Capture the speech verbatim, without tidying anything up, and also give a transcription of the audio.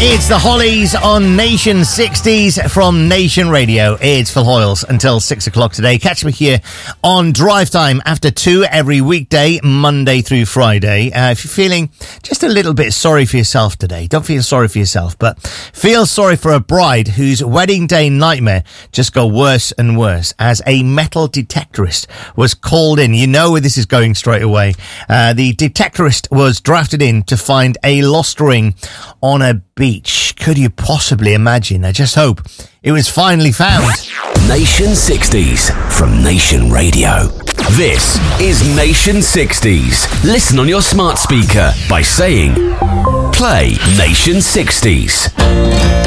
It's the Hollies on Nation sixties from Nation Radio. It's Phil Hoyles until six o'clock today. Catch me here on Drive Time after two every weekday, Monday through Friday. Uh, if you're feeling just a little bit sorry for yourself today, don't feel sorry for yourself, but feel sorry for a bride whose wedding day nightmare just got worse and worse as a metal detectorist was called in. You know where this is going straight away. Uh, the detectorist was drafted in to find a lost ring on a beach. Could you possibly imagine? I just hope it was finally found. Nation sixties from Nation Radio. This is Nation sixties. Listen on your smart speaker by saying, play Nation sixties.